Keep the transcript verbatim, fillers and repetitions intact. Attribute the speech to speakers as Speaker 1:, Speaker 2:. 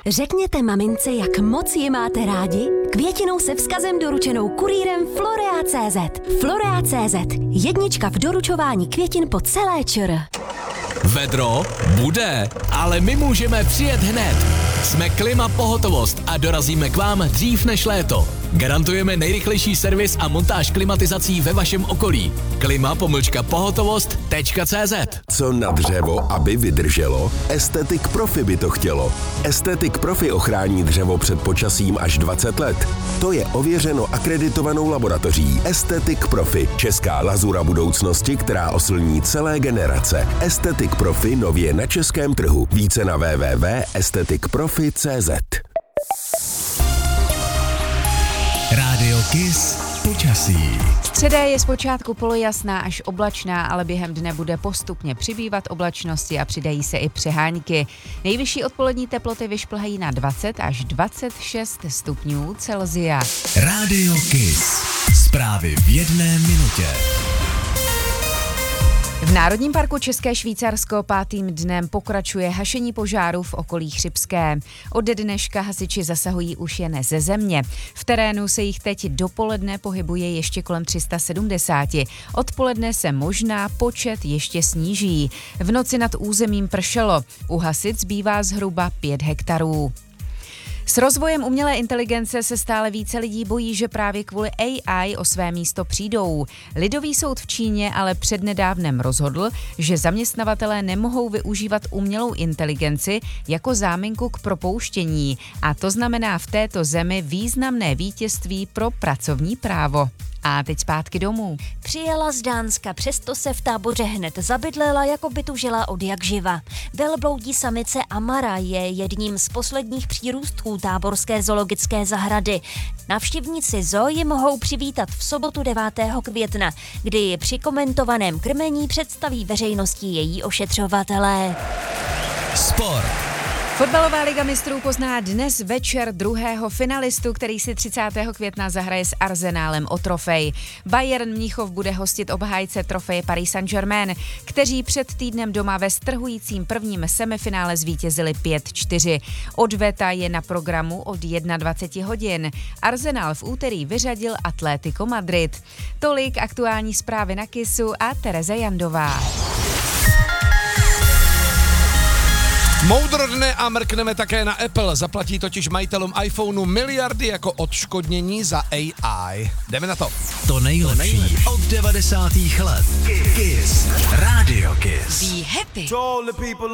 Speaker 1: Řekněte mamince, jak moc ji máte rádi? Květinou se vzkazem doručenou kurýrem Florea tečka cé zet. Florea tečka cé zet. Jednička v doručování květin po celé ČR.
Speaker 2: Vedro bude, ale my můžeme přijet hned. Jsme Klima Pohotovost a dorazíme k vám dřív než léto. Garantujeme nejrychlejší servis a montáž klimatizací ve vašem okolí. Klima pomlčka pohotovost tečka cé zet.
Speaker 3: Co na dřevo, aby vydrželo? Estetic Profi by to chtělo. Estetic Profi ochrání dřevo před počasím až dvacet let. To je ověřeno akreditovanou laboratoří Estetic Profi, česká lazura budoucnosti, která oslní celé generace. Estetic Profi nově na českém trhu. Více na w w w tečka estetic profi tečka cé zet.
Speaker 2: Rádio Kiss počasí.
Speaker 4: Středa je zpočátku polojasná až oblačná, ale během dne bude postupně přibývat oblačnosti a přidají se i přehánky. Nejvyšší odpolední teploty vyšplhají na dvacet až dvacet šest stupňů Celsia.
Speaker 2: Rádio Kiss. Zprávy v jedné minutě.
Speaker 4: V Národním parku České Švýcarsko pátým dnem pokračuje hašení požárů v okolí Chřibské. Od dneška hasiči zasahují už jen ze země. V terénu se jich teď dopoledne pohybuje ještě kolem tři sta sedmdesát. Odpoledne se možná počet ještě sníží. V noci nad územím pršelo. U hasic zbývá zhruba pět hektarů. S rozvojem umělé inteligence se stále více lidí bojí, že právě kvůli A I o své místo přijdou. Lidový soud v Číně ale přednedávnem rozhodl, že zaměstnavatelé nemohou využívat umělou inteligenci jako záminku k propouštění. A to znamená v této zemi významné vítězství pro pracovní právo. A teď zpátky domů.
Speaker 1: Přijela z Dánska, přesto se v táboře hned zabydlela, jako by tu žila od jak živa. Velbloudí samice Amara je jedním z posledních přírůstků táborské zoologické zahrady. Navštěvníci zoo ji mohou přivítat v sobotu devátého května, kdy při komentovaném krmení představí veřejnosti její ošetřovatelé.
Speaker 2: Sport.
Speaker 4: Fotbalová liga mistrů pozná dnes večer druhého finalistu, který si třicátého května zahraje s Arsenálem o trofej. Bayern Mnichov bude hostit obhájce trofeje Paris Saint-Germain, kteří před týdnem doma ve strhujícím prvním semifinále zvítězili pět čtyři. Odveta je na programu od dvacet jedna hodin. Arsenal v úterý vyřadil Atlético Madrid. Tolik aktuální zprávy na Kissu a Tereza Jandová.
Speaker 5: Moudro dne a mrkneme také na Apple. Zaplatí totiž majitelům iPhoneu miliardy jako odškodnění za A I. Jdeme na to.
Speaker 2: To nejlepší od devadesátých let. Kiss. Rádio Kiss.
Speaker 1: Be happy.